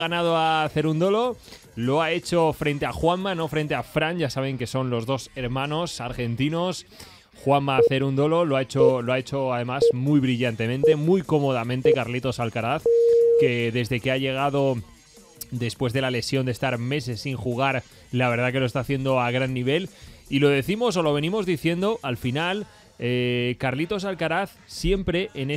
Ganado a Cerúndolo, lo ha hecho frente a Juanma, no frente a Fran. Ya saben que son los dos hermanos argentinos. Juanma Cerúndolo lo ha hecho además muy brillantemente, muy cómodamente Carlitos Alcaraz, que desde que ha llegado después de la lesión de estar meses sin jugar, la verdad que lo está haciendo a gran nivel. Y lo decimos o lo venimos diciendo, al final Carlitos Alcaraz siempre en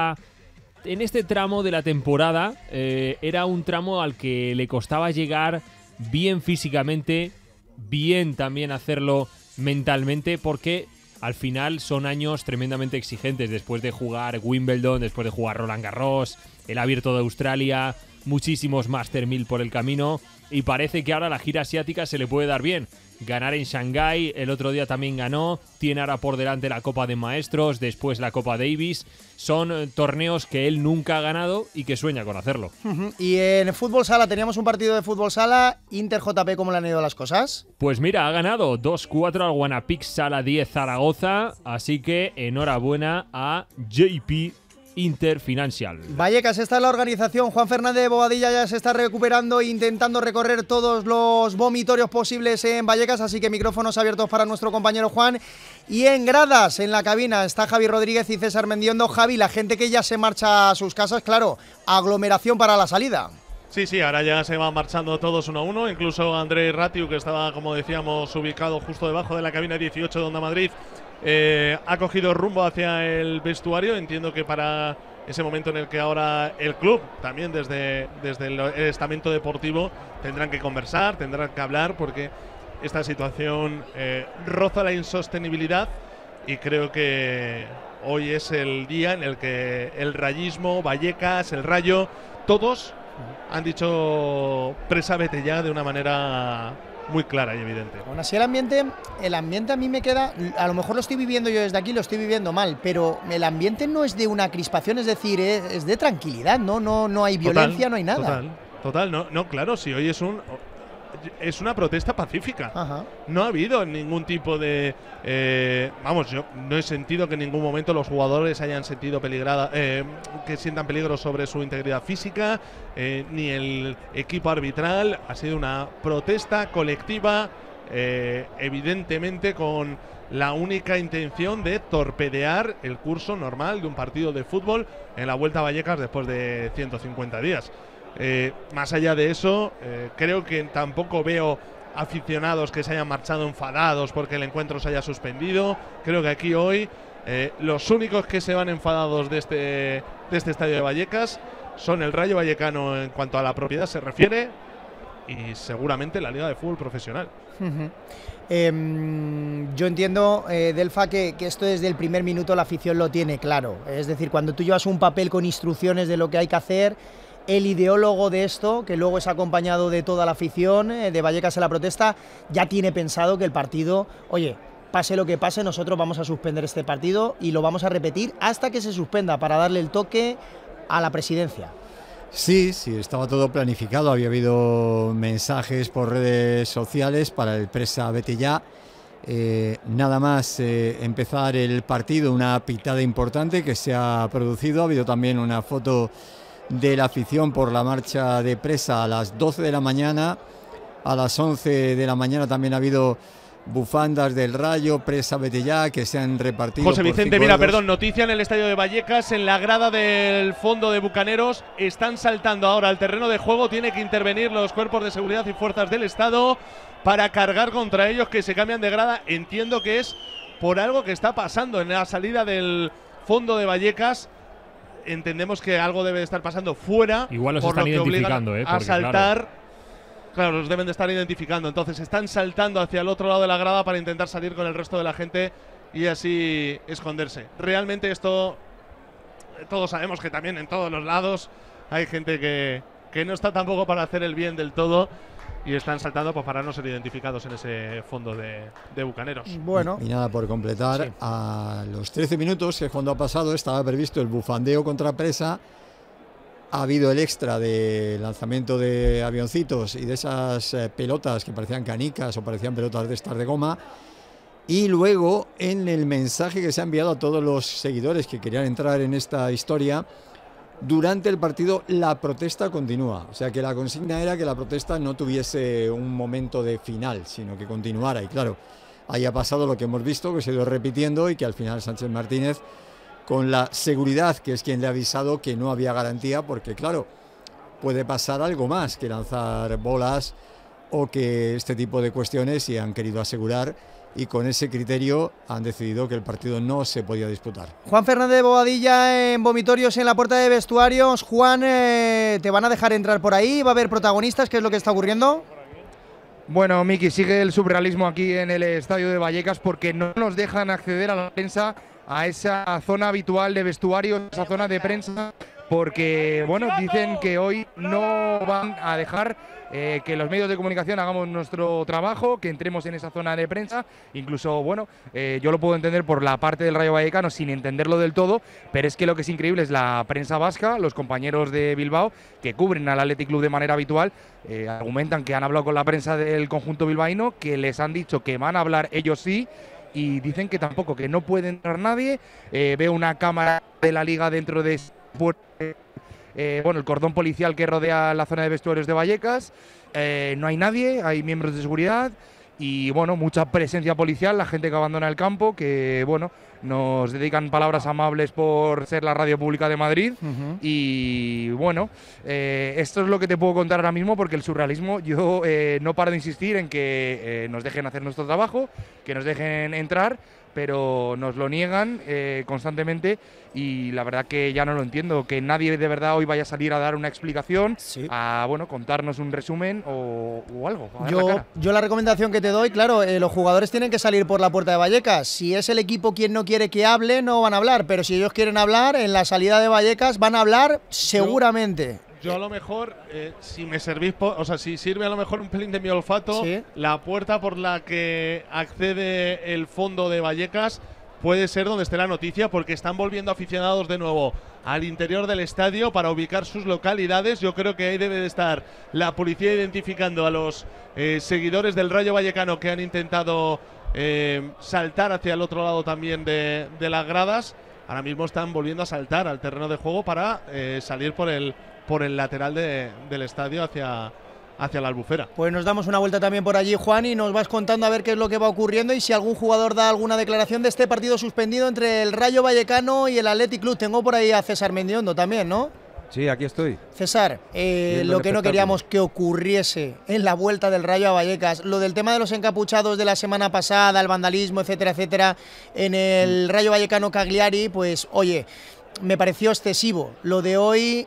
este tramo de la temporada era un tramo al que le costaba llegar bien físicamente, bien también hacerlo mentalmente, porque al final son años tremendamente exigentes después de jugar Wimbledon, después de jugar Roland Garros, el Abierto de Australia, muchísimos Master 1000 por el camino, y parece que ahora la gira asiática se le puede dar bien. Ganar en Shanghái, el otro día también ganó, tiene ahora por delante la Copa de Maestros, después la Copa Davis. Son torneos que él nunca ha ganado y que sueña con hacerlo. Y en fútbol sala, teníamos un partido de fútbol sala, Inter-JP, ¿cómo le han ido las cosas? Pues mira, ha ganado 2-4 al Guanapix Sala 10 Zaragoza, así que enhorabuena a JP Inter Financial. Vallecas, esta es la organización. Juan Fernández de Bobadilla ya se está recuperando e intentando recorrer todos los vomitorios posibles en Vallecas, así que micrófonos abiertos para nuestro compañero Juan. Y en gradas, en la cabina, está Javi Rodríguez y César Mendiondo. Javi, la gente que ya se marcha a sus casas, claro, aglomeración para la salida. Sí, ahora ya se van marchando todos uno a uno, incluso Andrés Ratiu, que estaba, como decíamos, ubicado justo debajo de la cabina 18 de Onda Madrid, ha cogido rumbo hacia el vestuario. Entiendo que para ese momento en el que ahora el club, también desde el estamento deportivo, tendrán que conversar, tendrán que hablar, porque esta situación roza la insostenibilidad, y creo que hoy es el día en el que el rayismo, Vallecas, el Rayo, todos han dicho presa, vete ya, de una manera muy clara y evidente. Aún así el ambiente a mí me queda, a lo mejor lo estoy viviendo yo desde aquí, lo estoy viviendo mal, pero el ambiente no es de una crispación, es decir, es de tranquilidad, no hay violencia, no hay nada. Total, no, claro, si hoy es una protesta pacífica. Ajá. No ha habido ningún tipo de yo no he sentido que en ningún momento los jugadores hayan sentido que sientan peligro sobre su integridad física, ni el equipo arbitral. Ha sido una protesta colectiva, evidentemente con la única intención de torpedear el curso normal de un partido de fútbol en la Vuelta a Vallecas después de 150 días. Más allá de eso, creo que tampoco veo aficionados que se hayan marchado enfadados porque el encuentro se haya suspendido. Creo que aquí hoy los únicos que se van enfadados de este estadio de Vallecas son el Rayo Vallecano en cuanto a la propiedad se refiere, y seguramente la Liga de Fútbol Profesional. Yo entiendo, Delfa, que esto desde el primer minuto la afición lo tiene claro. Es decir, cuando tú llevas un papel con instrucciones de lo que hay que hacer, el ideólogo de esto, que luego es acompañado de toda la afición de Vallecas en la protesta, ya tiene pensado que el partido, oye, pase lo que pase, nosotros vamos a suspender este partido y lo vamos a repetir hasta que se suspenda, para darle el toque a la presidencia. Sí, estaba todo planificado. Había habido mensajes por redes sociales para el presa vete ya. Nada más empezar el partido, una pitada importante que se ha producido. Ha habido también una foto de la afición por la marcha de presa a las 12 de la mañana. A las 11 de la mañana también ha habido bufandas del Rayo, presa vete ya, que se han repartido. José Vicente, mira, perdón, noticia en el estadio de Vallecas, en la grada del fondo de Bucaneros, están saltando ahora al terreno de juego. Tiene que intervenir los cuerpos de seguridad y fuerzas del Estado para cargar contra ellos, que se cambian de grada. Entiendo que es por algo que está pasando en la salida del fondo de Vallecas. Entendemos que algo debe de estar pasando fuera. Igual los por están lo que identificando, obligan porque, a saltar. Claro, los deben de estar identificando. Entonces están saltando hacia el otro lado de la grada para intentar salir con el resto de la gente y así esconderse. Realmente esto, todos sabemos que también en todos los lados hay gente que no está tampoco para hacer el bien del todo, y están saltando pues para no ser identificados en ese fondo de Bucaneros. Bueno. Y nada, por completar, a los 13 minutos, que cuando ha pasado, estaba previsto el bufandeo contra presa. Ha habido el extra de lanzamiento de avioncitos y de esas pelotas que parecían canicas o parecían pelotas de estas de goma. Y luego, en el mensaje que se ha enviado a todos los seguidores que querían entrar en esta historia, durante el partido la protesta continúa. O sea que la consigna era que la protesta no tuviese un momento de final, sino que continuara. Y claro, ahí ha pasado lo que hemos visto, que se ha ido repitiendo y que al final Sánchez Martínez, con la seguridad, que es quien le ha avisado que no había garantía, porque claro, puede pasar algo más que lanzar bolas o que este tipo de cuestiones, y han querido asegurar, y con ese criterio han decidido que el partido no se podía disputar. Juan Fernández de Bobadilla en vomitorios en la puerta de vestuarios. Juan, ¿te van a dejar entrar por ahí? ¿Va a haber protagonistas? ¿Qué es lo que está ocurriendo? Bueno, Miki, sigue el surrealismo aquí en el estadio de Vallecas porque no nos dejan acceder a la prensa, a esa zona habitual de vestuarios, esa zona de prensa, porque bueno, dicen que hoy no van a dejar que los medios de comunicación hagamos nuestro trabajo, que entremos en esa zona de prensa. Incluso, bueno, yo lo puedo entender por la parte del Rayo Vallecano sin entenderlo del todo, pero es que lo que es increíble es la prensa vasca, los compañeros de Bilbao que cubren al Athletic Club de manera habitual, argumentan que han hablado con la prensa del conjunto bilbaíno, que les han dicho que van a hablar ellos sí, y dicen que tampoco, que no puede entrar nadie. Veo una cámara de la Liga dentro de bueno, el cordón policial que rodea la zona de vestuarios de Vallecas. No hay nadie, hay miembros de seguridad y bueno, mucha presencia policial, la gente que abandona el campo, que bueno, nos dedican palabras amables por ser la radio pública de Madrid. Y bueno, esto es lo que te puedo contar ahora mismo, porque el surrealismo, yo no paro de insistir en que nos dejen hacer nuestro trabajo, que nos dejen entrar, pero nos lo niegan constantemente, y la verdad que ya no lo entiendo, que nadie de verdad hoy vaya a salir a dar una explicación, a bueno, contarnos un resumen o algo. Yo la recomendación que te doy, claro, los jugadores tienen que salir por la puerta de Vallecas. Si es el equipo quien no quiere que hable, no van a hablar, pero si ellos quieren hablar, en la salida de Vallecas van a hablar seguramente. Yo a lo mejor, si me servís, o sea, si sirve a lo mejor un pelín de mi olfato, la puerta por la que accede el fondo de Vallecas puede ser donde esté la noticia, porque están volviendo aficionados de nuevo al interior del estadio para ubicar sus localidades. Yo creo que ahí debe de estar la policía identificando a los seguidores del Rayo Vallecano que han intentado saltar hacia el otro lado también de las gradas. Ahora mismo están volviendo a saltar al terreno de juego para salir por el lateral del estadio hacia la Albufera. Pues nos damos una vuelta también por allí, Juan, y nos vas contando a ver qué es lo que va ocurriendo y si algún jugador da alguna declaración de este partido suspendido entre el Rayo Vallecano y el Athletic Club. Tengo por ahí a César Mendiondo también, ¿no? Sí, aquí estoy. César, lo que no queríamos que ocurriese en la vuelta del Rayo a Vallecas, lo del tema de los encapuchados de la semana pasada, el vandalismo, etcétera, etcétera, en el Rayo Vallecano Cagliari, pues oye, me pareció excesivo. Lo de hoy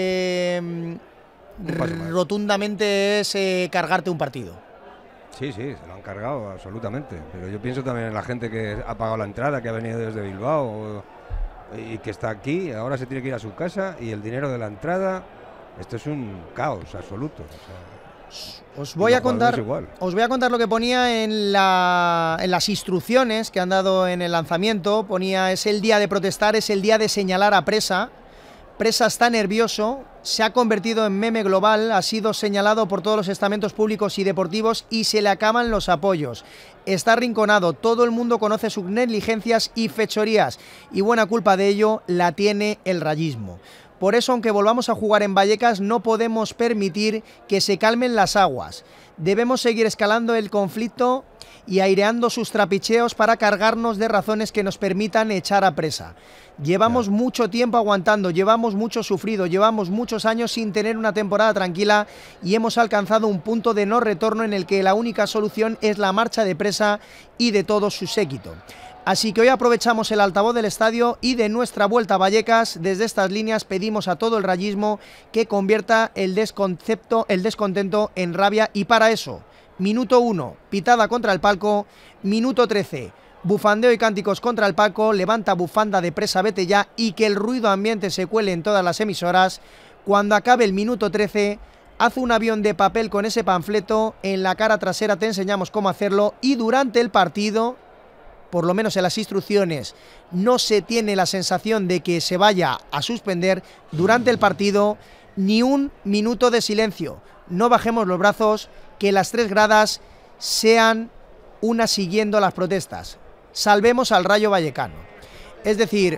rotundamente es cargarte un partido. Sí, se lo han cargado absolutamente, pero yo pienso también en la gente que ha pagado la entrada, que ha venido desde Bilbao y que está aquí, ahora se tiene que ir a su casa, y el dinero de la entrada, esto es un caos absoluto. O sea, os voy a contar lo que ponía en las instrucciones que han dado en el lanzamiento. Ponía: es el día de protestar, es el día de señalar a Presa. Presa está nervioso, se ha convertido en meme global, ha sido señalado por todos los estamentos públicos y deportivos y se le acaban los apoyos. Está arrinconado, todo el mundo conoce sus negligencias y fechorías, y buena culpa de ello la tiene el rayismo. Por eso, aunque volvamos a jugar en Vallecas, no podemos permitir que se calmen las aguas. Debemos seguir escalando el conflicto y aireando sus trapicheos para cargarnos de razones que nos permitan echar a Presa. Llevamos mucho tiempo aguantando, llevamos mucho sufrido, llevamos muchos años sin tener una temporada tranquila y hemos alcanzado un punto de no retorno en el que la única solución es la marcha de Presa y de todo su séquito. Así que hoy aprovechamos el altavoz del estadio y de nuestra vuelta a Vallecas. Desde estas líneas pedimos a todo el rayismo que convierta el descontento en rabia, y para eso, minuto 1, pitada contra el palco. Minuto 13, bufandeo y cánticos contra el palco, levanta bufanda de Presa, vete ya, y que el ruido ambiente se cuele en todas las emisoras. Cuando acabe el minuto 13, haz un avión de papel con ese panfleto, en la cara trasera te enseñamos cómo hacerlo, y durante el partido, por lo menos en las instrucciones, no se tiene la sensación de que se vaya a suspender durante el partido ni un minuto de silencio. No bajemos los brazos, que las 3 gradas sean una siguiendo las protestas. Salvemos al Rayo Vallecano. Es decir,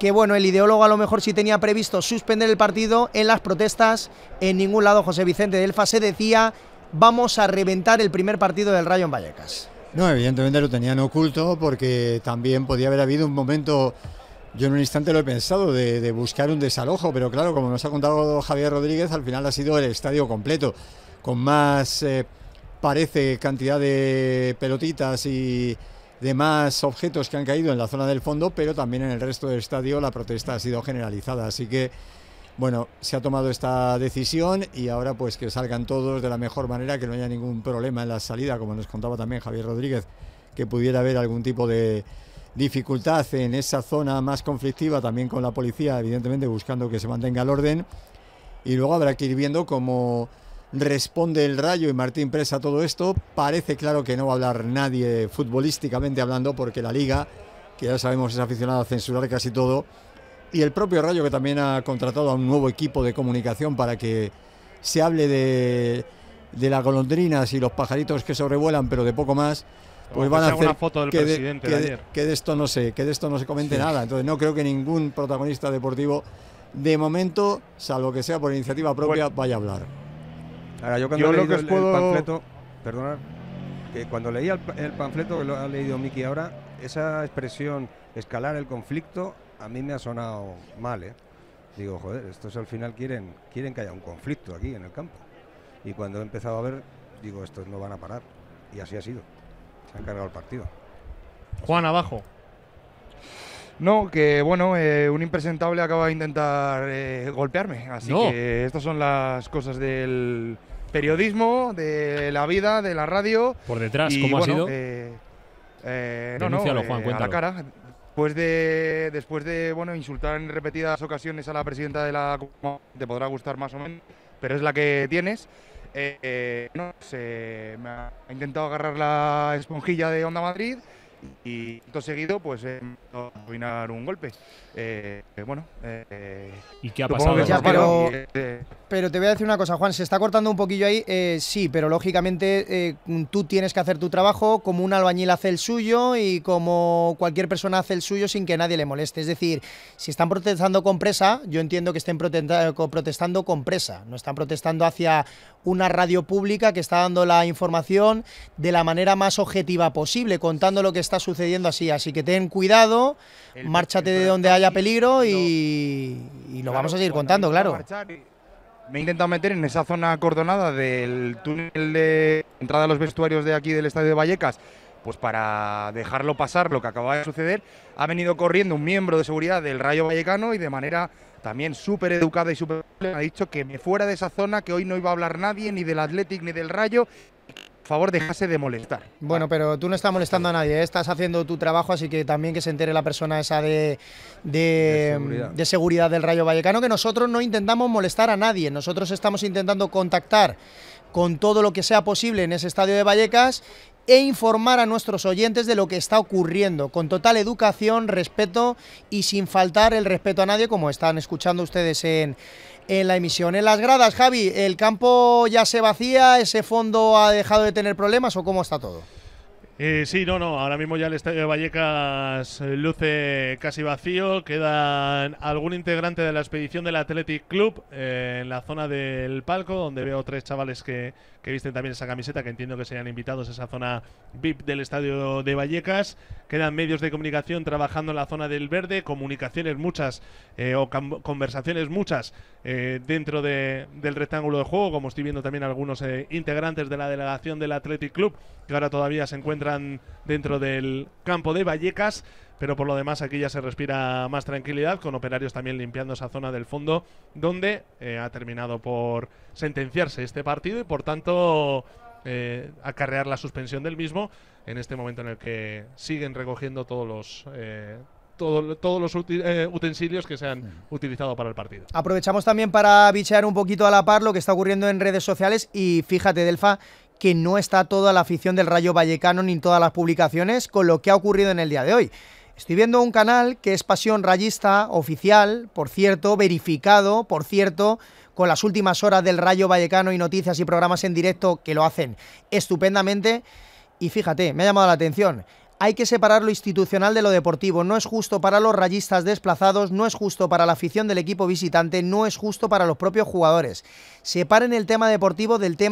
que bueno, el ideólogo a lo mejor sí tenía previsto suspender el partido. En las protestas, en ningún lado, José Vicente Delfa, se decía vamos a reventar el primer partido del Rayo en Vallecas. No, evidentemente lo tenían oculto porque también podía haber habido un momento, yo en un instante lo he pensado, de buscar un desalojo, pero claro, como nos ha contado Javier Rodríguez, al final ha sido el estadio completo, con más, parece, cantidad de pelotitas y demás objetos que han caído en la zona del fondo, pero también en el resto del estadio la protesta ha sido generalizada, así que bueno, se ha tomado esta decisión y ahora pues que salgan todos de la mejor manera, que no haya ningún problema en la salida, como nos contaba también Javier Rodríguez, que pudiera haber algún tipo de dificultad en esa zona más conflictiva, también con la policía, evidentemente buscando que se mantenga el orden, y luego habrá que ir viendo cómo responde el Rayo y Martín Presa a todo esto. Parece claro que no va a hablar nadie futbolísticamente hablando, porque la Liga, que ya sabemos es aficionada a censurar casi todo, y el propio Rayo, que también ha contratado a un nuevo equipo de comunicación para que se hable de las golondrinas y los pajaritos que sobrevuelan, pero de poco más, pues van a hacer una foto del presidente de ayer. Que de esto no se comente nada. Entonces no creo que ningún protagonista deportivo de momento, salvo que sea por iniciativa propia, vaya a hablar. Ahora, yo cuando leí el panfleto, perdonad, que cuando leí el panfleto, que lo ha leído Miki ahora, esa expresión, escalar el conflicto, a mí me ha sonado mal, ¿eh? Digo, joder, estos al final quieren que haya un conflicto aquí en el campo. Y cuando he empezado a ver, digo, estos no van a parar. Y así ha sido. Se han cargado el partido. Juan, abajo. No, que bueno, un impresentable acaba de intentar golpearme. Así que estas son las cosas del periodismo, de la vida, de la radio. Por detrás, ¿cómo ha sido? Denúncialo, Juan, cuéntalo. A la cara. Después de bueno, insultar en repetidas ocasiones a la presidenta de la Comunidad, te podrá gustar más o menos, pero es la que tienes. Me ha intentado agarrar la esponjilla de Onda Madrid y todo seguido pues arruinar un golpe. ¿Y qué ha pasado? Pero te voy a decir una cosa, Juan, se está cortando un poquillo ahí, sí, pero lógicamente tú tienes que hacer tu trabajo como un albañil hace el suyo y como cualquier persona hace el suyo sin que nadie le moleste. Es decir, si están protestando con presa, yo entiendo que estén protestando con presa, no están protestando hacia una radio pública que está dando la información de la manera más objetiva posible, contando lo que está sucediendo así que ten cuidado, márchate de donde haya peligro y lo vamos a seguir contando, claro. Me he intentado meter en esa zona acordonada del túnel de entrada a los vestuarios de aquí del estadio de Vallecas, pues para dejarlo pasar lo que acaba de suceder. Ha venido corriendo un miembro de seguridad del Rayo Vallecano y de manera también súper educada y súper ha dicho que me fuera de esa zona, que hoy no iba a hablar nadie, ni del Athletic ni del Rayo. Por favor, dejase de molestar. Bueno, pero tú no estás molestando a nadie, ¿eh? Estás haciendo tu trabajo, así que también que se entere la persona esa de seguridad del Rayo Vallecano, que nosotros no intentamos molestar a nadie, nosotros estamos intentando contactar con todo lo que sea posible en ese estadio de Vallecas e informar a nuestros oyentes de lo que está ocurriendo, con total educación, respeto y sin faltar el respeto a nadie, como están escuchando ustedes en la emisión. En las gradas, Javi, ¿el campo ya se vacía? ¿Ese fondo ha dejado de tener problemas o cómo está todo? Sí, no, ahora mismo ya el estadio de Vallecas luce casi vacío. Quedan algún integrante de la expedición del Athletic Club en la zona del palco, donde veo 3 chavales que visten también esa camiseta, que entiendo que serían invitados a esa zona VIP del estadio de Vallecas. Quedan medios de comunicación trabajando en la zona del verde, comunicaciones muchas conversaciones muchas dentro del rectángulo de juego, como estoy viendo también algunos integrantes de la delegación del Athletic Club, que ahora todavía se encuentran dentro del campo de Vallecas, pero por lo demás aquí ya se respira más tranquilidad, con operarios también limpiando esa zona del fondo, donde ha terminado por sentenciarse este partido y por tanto acarrear la suspensión del mismo, en este momento en el que siguen recogiendo todos los utensilios que se han utilizado para el partido. Aprovechamos también para bichear un poquito a la par lo que está ocurriendo en redes sociales y fíjate, Delfa, que no está toda la afición del Rayo Vallecano ni todas las publicaciones con lo que ha ocurrido en el día de hoy. Estoy viendo un canal que es Pasión Rayista oficial, por cierto, verificado, por cierto, con las últimas horas del Rayo Vallecano y noticias y programas en directo que lo hacen estupendamente. Y fíjate, me ha llamado la atención. hay que separar lo institucional de lo deportivo. No es justo para los rayistas desplazados, no es justo para la afición del equipo visitante, no es justo para los propios jugadores. Separen el tema deportivo del tema